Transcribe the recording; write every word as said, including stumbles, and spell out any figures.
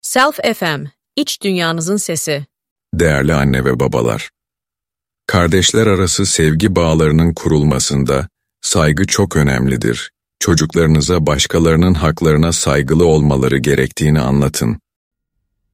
Self F M, iç dünyanızın sesi. Değerli anne ve babalar, kardeşler arası sevgi bağlarının kurulmasında saygı çok önemlidir. Çocuklarınıza başkalarının haklarına saygılı olmaları gerektiğini anlatın.